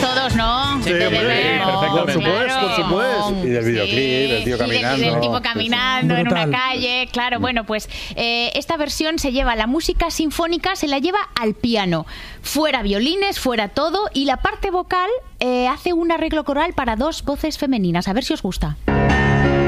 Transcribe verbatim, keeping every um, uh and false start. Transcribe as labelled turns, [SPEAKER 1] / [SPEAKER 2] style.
[SPEAKER 1] todos, ¿no?
[SPEAKER 2] Sí,
[SPEAKER 1] De
[SPEAKER 2] hombre,
[SPEAKER 1] Verbo.
[SPEAKER 2] por supuesto,
[SPEAKER 1] Claro.
[SPEAKER 2] por supuesto.
[SPEAKER 3] Y del videoclip,
[SPEAKER 1] Sí,
[SPEAKER 3] del tío
[SPEAKER 1] y del-
[SPEAKER 3] caminando.
[SPEAKER 1] y del tipo caminando en
[SPEAKER 4] Brutal.
[SPEAKER 1] una calle. Claro, bueno, pues eh, esta versión se lleva la música sinfónica, se la lleva al piano. Fuera violines, fuera todo. Y la parte vocal eh, hace un arreglo coral para dos voces femeninas. A ver si os gusta.